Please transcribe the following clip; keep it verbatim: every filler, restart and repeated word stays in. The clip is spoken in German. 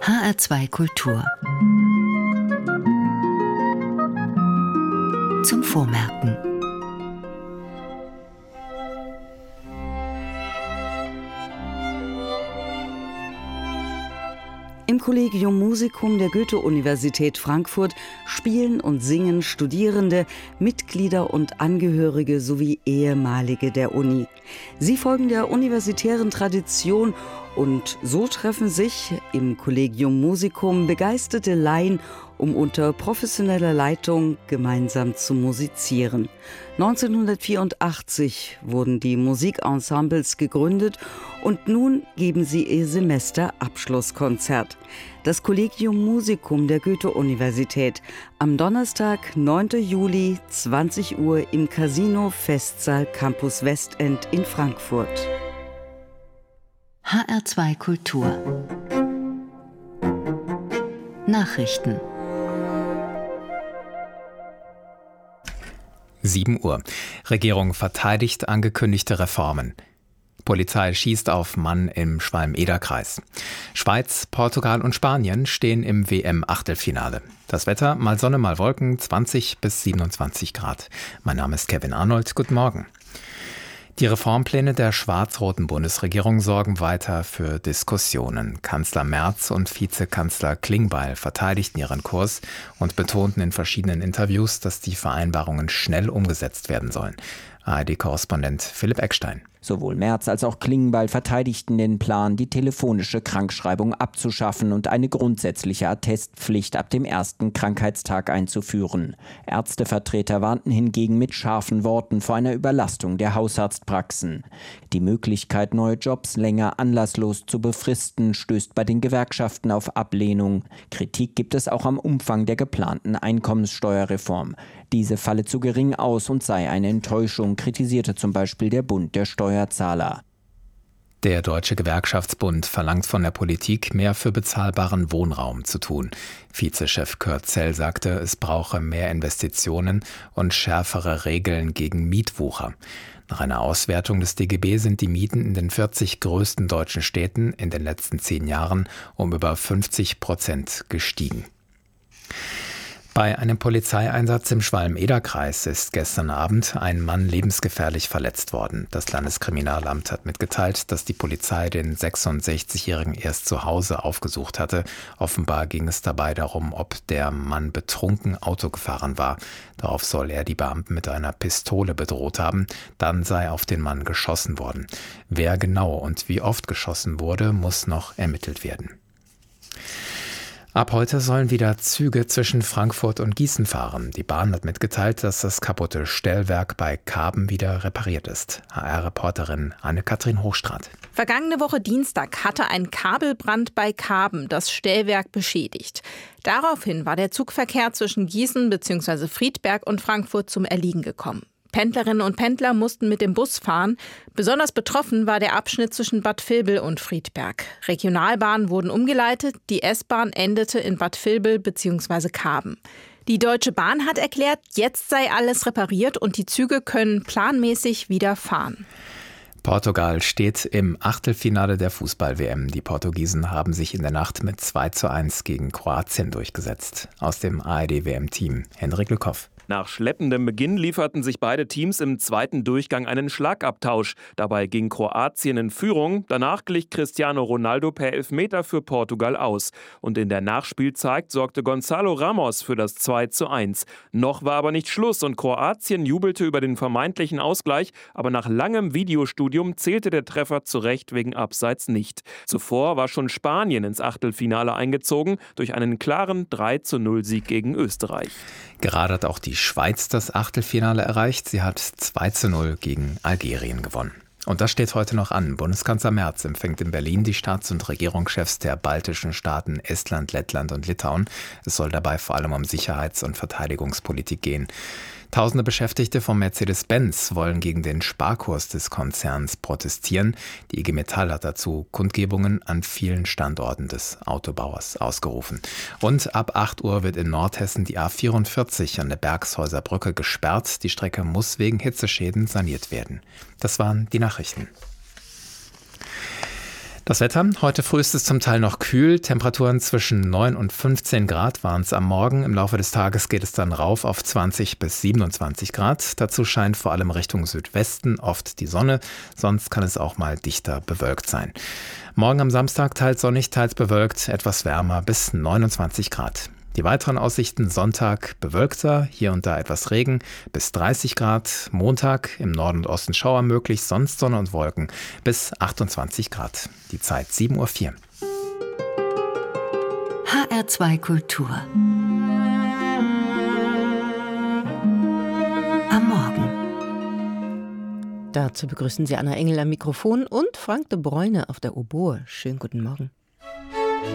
H R zwei Kultur. Zum Vormerken. Im Collegium Musicum der Goethe-Universität Frankfurt spielen und singen Studierende, Mitglieder und Angehörige sowie Ehemalige der Uni. Sie folgen der universitären Tradition und so treffen sich im Collegium Musicum begeisterte Laien, um unter professioneller Leitung gemeinsam zu musizieren. neunzehnhundertvierundachtzig wurden die Musikensembles gegründet und nun geben sie ihr Semesterabschlusskonzert. Das Collegium Musicum der Goethe-Universität am Donnerstag, neunten Juli, zwanzig Uhr im Casino Festsaal Campus Westend in Frankfurt. H R zwei Kultur. Nachrichten. sieben Uhr. Regierung verteidigt angekündigte Reformen. Polizei schießt auf Mann im Schwalm-Eder-Kreis. Schweiz, Portugal und Spanien stehen im W M-Achtelfinale. Das Wetter, mal Sonne, mal Wolken, zwanzig bis siebenundzwanzig Grad. Mein Name ist Kevin Arnold. Guten Morgen. Die Reformpläne der schwarz-roten Bundesregierung sorgen weiter für Diskussionen. Kanzler Merz und Vizekanzler Klingbeil verteidigten ihren Kurs und betonten in verschiedenen Interviews, dass die Vereinbarungen schnell umgesetzt werden sollen. A R D-Korrespondent Philipp Eckstein. Sowohl Merz als auch Klingbeil verteidigten den Plan, die telefonische Krankschreibung abzuschaffen und eine grundsätzliche Attestpflicht ab dem ersten Krankheitstag einzuführen. Ärztevertreter warnten hingegen mit scharfen Worten vor einer Überlastung der Hausarztpraxen. Die Möglichkeit, neue Jobs länger anlasslos zu befristen, stößt bei den Gewerkschaften auf Ablehnung. Kritik gibt es auch am Umfang der geplanten Einkommenssteuerreform. Diese falle zu gering aus und sei eine Enttäuschung, kritisierte zum Beispiel der Bund der Steuerzahler. Der Deutsche Gewerkschaftsbund verlangt von der Politik, mehr für bezahlbaren Wohnraum zu tun. Vizechef Kurt Zell sagte, es brauche mehr Investitionen und schärfere Regeln gegen Mietwucher. Nach einer Auswertung des D G B sind die Mieten in den vierzig größten deutschen Städten in den letzten zehn Jahren um über fünfzig Prozent gestiegen. Bei einem Polizeieinsatz im Schwalm-Eder-Kreis ist gestern Abend ein Mann lebensgefährlich verletzt worden. Das Landeskriminalamt hat mitgeteilt, dass die Polizei den sechsundsechzigjährigen erst zu Hause aufgesucht hatte. Offenbar ging es dabei darum, ob der Mann betrunken Auto gefahren war. Darauf soll er die Beamten mit einer Pistole bedroht haben. Dann sei auf den Mann geschossen worden. Wer genau und wie oft geschossen wurde, muss noch ermittelt werden. Ab heute sollen wieder Züge zwischen Frankfurt und Gießen fahren. Die Bahn hat mitgeteilt, dass das kaputte Stellwerk bei Kaben wieder repariert ist. H R-Reporterin Anne-Kathrin Hochstraat. Vergangene Woche Dienstag hatte ein Kabelbrand bei Kaben das Stellwerk beschädigt. Daraufhin war der Zugverkehr zwischen Gießen bzw. Friedberg und Frankfurt zum Erliegen gekommen. Pendlerinnen und Pendler mussten mit dem Bus fahren. Besonders betroffen war der Abschnitt zwischen Bad Vilbel und Friedberg. Regionalbahnen wurden umgeleitet, die S-Bahn endete in Bad Vilbel bzw. Kaben. Die Deutsche Bahn hat erklärt, jetzt sei alles repariert und die Züge können planmäßig wieder fahren. Portugal steht im Achtelfinale der Fußball-W M. Die Portugiesen haben sich in der Nacht mit zwei zu eins gegen Kroatien durchgesetzt. Aus dem A R D-W M-Team Henrik Lückhoff. Nach schleppendem Beginn lieferten sich beide Teams im zweiten Durchgang einen Schlagabtausch. Dabei ging Kroatien in Führung. Danach glich Cristiano Ronaldo per Elfmeter für Portugal aus. Und in der Nachspielzeit sorgte Gonzalo Ramos für das zwei zu eins. Noch war aber nicht Schluss und Kroatien jubelte über den vermeintlichen Ausgleich. Aber nach langem Videostudium zählte der Treffer zu Recht wegen Abseits nicht. Zuvor war schon Spanien ins Achtelfinale eingezogen durch einen klaren drei zu null Sieg gegen Österreich. Gerade hat auch die Schweiz das Achtelfinale erreicht. Sie hat zwei zu null gegen Algerien gewonnen. Und das steht heute noch an. Bundeskanzler Merz empfängt in Berlin die Staats- und Regierungschefs der baltischen Staaten Estland, Lettland und Litauen. Es soll dabei vor allem um Sicherheits- und Verteidigungspolitik gehen. Tausende Beschäftigte von Mercedes-Benz wollen gegen den Sparkurs des Konzerns protestieren. Die I G Metall hat dazu Kundgebungen an vielen Standorten des Autobauers ausgerufen. Und ab acht Uhr wird in Nordhessen die A vierundvierzig an der Bergshäuser Brücke gesperrt. Die Strecke muss wegen Hitzeschäden saniert werden. Das waren die Nachrichten. Das Wetter, heute früh ist es zum Teil noch kühl, Temperaturen zwischen neun und fünfzehn Grad waren es am Morgen. Im Laufe des Tages geht es dann rauf auf zwanzig bis siebenundzwanzig Grad. Dazu scheint vor allem Richtung Südwesten oft die Sonne, sonst kann es auch mal dichter bewölkt sein. Morgen am Samstag teils sonnig, teils bewölkt, etwas wärmer bis neunundzwanzig Grad. Die weiteren Aussichten: Sonntag bewölkter, hier und da etwas Regen, bis dreißig Grad. Montag im Norden und Osten Schauer möglich, sonst Sonne und Wolken bis achtundzwanzig Grad. Die Zeit sieben Uhr vier. H R zwei Kultur. Am Morgen. Dazu begrüßen Sie Anna Engel am Mikrofon und Frank de Bruyne auf der Oboe. Schönen guten Morgen.